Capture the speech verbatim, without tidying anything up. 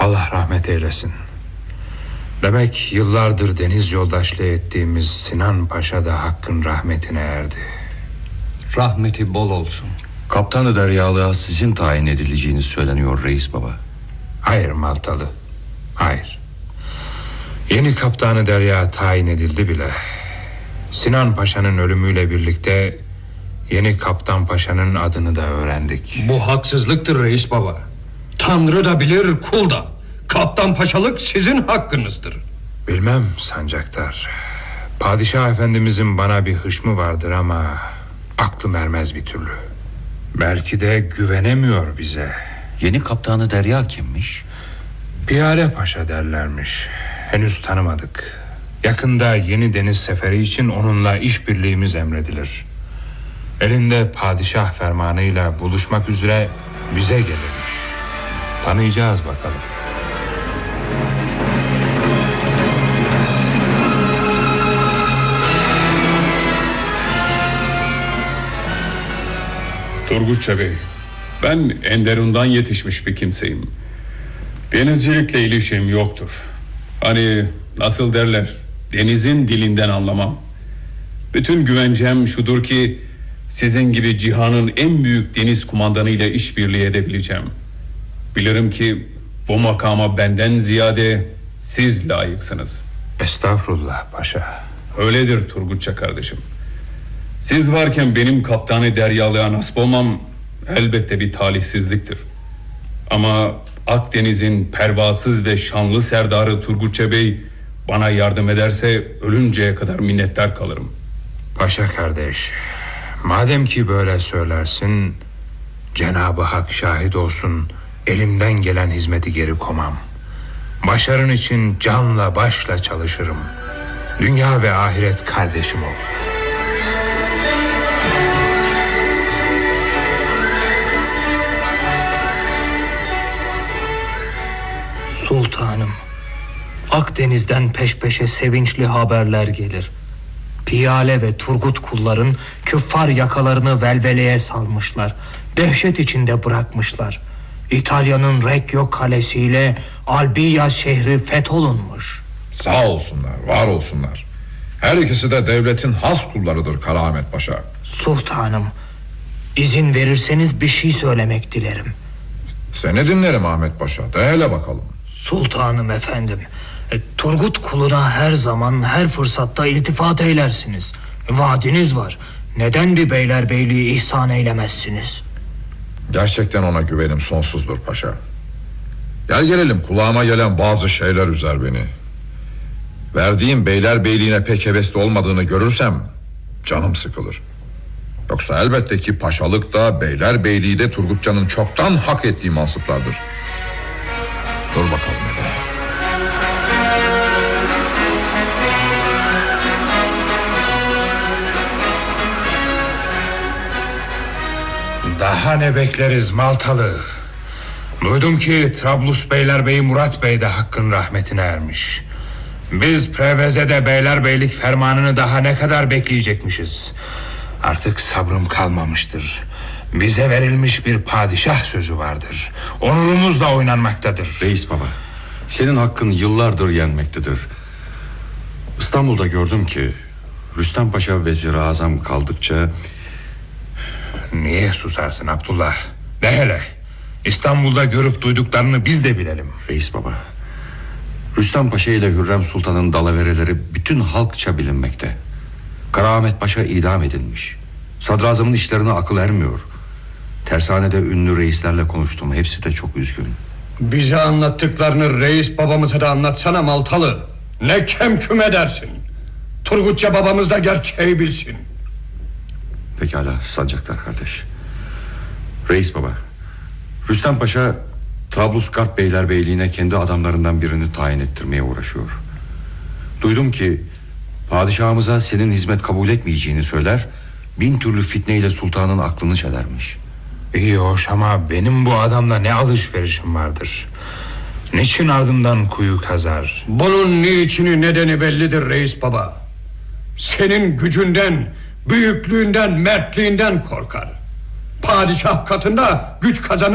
Allah rahmet eylesin. Demek yıllardır deniz yoldaşlığı ettiğimiz Sinan Paşa da Hakk'ın rahmetine erdi. Rahmeti bol olsun. Kaptanı Deryalığa sizin tayin edileceğiniz söyleniyor reis baba. Hayır Maltalı, hayır. Yeni kaptanı Derya tayin edildi bile. Sinan Paşa'nın ölümüyle birlikte yeni kaptan paşanın adını da öğrendik. Bu haksızlıktır reis baba. Tanrı da bilir, kul da. Kaptan paşalık sizin hakkınızdır. Bilmem sancaktar. Padişah efendimizin bana bir hışmı vardır ama aklım ermez bir türlü. Belki de güvenemiyor bize. Yeni kaptanı Derya kimmiş? Piyale Paşa derlermiş. Henüz tanımadık. Yakında yeni deniz seferi için onunla işbirliğimiz emredilir. Elinde padişah fermanıyla buluşmak üzere bize gelirmiş. Tanıyacağız bakalım. Turgutça Bey, ben Enderun'dan yetişmiş bir kimseyim. Denizcilikle ilişkim yoktur. Hani nasıl derler, denizin dilinden anlamam. Bütün güvencem şudur ki sizin gibi cihanın en büyük deniz kumandanıyla işbirliği edebileceğim. Bilirim ki bu makama benden ziyade siz layıksınız. Estağfurullah paşa. Öyledir Turgutça kardeşim. Siz varken benim kaptanı Deryalığa nasip olmam elbette bir talihsizliktir. Ama Akdeniz'in pervasız ve şanlı serdarı Turgutça Bey bana yardım ederse ölünceye kadar minnettar kalırım. Paşa kardeş, madem ki böyle söylersin, Cenab-ı Hak şahit olsun, elimden gelen hizmeti geri komam. Başarın için canla başla çalışırım. Dünya ve ahiret kardeşim ol. Sultanım, Akdeniz'den peş peşe sevinçli haberler gelir. Piyale ve Turgut kulların küffar yakalarını velveleye salmışlar. Dehşet içinde bırakmışlar. İtalya'nın Recchio kalesiyle Albiya şehri fetholunmuş. Sağ olsunlar, var olsunlar. Her ikisi de devletin has kullarıdır Karaahmet Paşa. Sultanım, izin verirseniz bir şey söylemek dilerim. Seni dinlerim Ahmet Paşa, de hele bakalım. Sultanım efendim, e, Turgut kuluna her zaman her fırsatta iltifat eylersiniz. Vaadiniz var. Neden bir beylerbeyliği ihsan eylemezsiniz? Gerçekten ona güvenim sonsuzdur paşa. Gel gelelim, kulağıma gelen bazı şeyler üzer beni. Verdiğim beylerbeyliğine pek hevesli olmadığını görürsem canım sıkılır. Yoksa elbette ki paşalık da beylerbeyliği de Turgutcan'ın çoktan hak ettiği mansıplardır. Dur bakalım hele. Daha ne bekleriz Maltalı? Duydum ki Trablus Beylerbeyi Murat Bey de Hakk'ın rahmetine ermiş. Biz Preveze'de beylerbeylik fermanını daha ne kadar bekleyecekmişiz? Artık sabrım kalmamıştır. Bize verilmiş bir padişah sözü vardır. Onurumuzla oynanmaktadır. Reis baba, senin hakkın yıllardır yenmektedir. İstanbul'da gördüm ki Rüstem Paşa Vezir-i Azam kaldıkça... Niye susarsın Abdullah? De hele. İstanbul'da görüp duyduklarını biz de bilelim. Reis baba, Rüstem Paşa ile Hürrem Sultan'ın dalavereleri bütün halkça bilinmekte. Karaahmet Paşa idam edilmiş. Sadrazamın işlerine akıl ermiyor. Tersanede ünlü reislerle konuştum. Hepsi de çok üzgün. Bize anlattıklarını reis babamıza da anlatsana Maltalı. Ne kemküm edersin. Turgutça babamız da gerçeği bilsin. Pekala sancaktar kardeş. Reis baba, Rüstem Paşa Trablusgarp Beylerbeyliğine kendi adamlarından birini tayin ettirmeye uğraşıyor. Duydum ki padişahımıza senin hizmet kabul etmeyeceğini söyler, bin türlü fitneyle sultanın aklını çelermiş. İyi hoş ama benim bu adamla ne alışverişim vardır? Niçin ardımdan kuyu kazar? Bunun niçini nedeni bellidir reis baba. Senin gücünden, büyüklüğünden, mertliğinden korkar. Padişah katında güç kazanır.